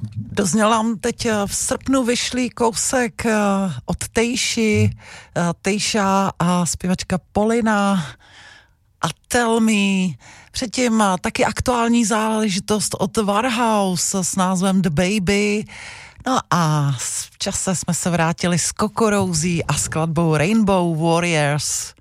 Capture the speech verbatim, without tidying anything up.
Dozněl nám teď v srpnu vyšlý kousek od Tejši, Tejša a zpěvačka Polina a Tell Me. Předtím taky aktuální záležitost od Warhouse s názvem The Baby. No a v čase jsme se vrátili s Coco Rosie a skladbou Rainbow Warriors.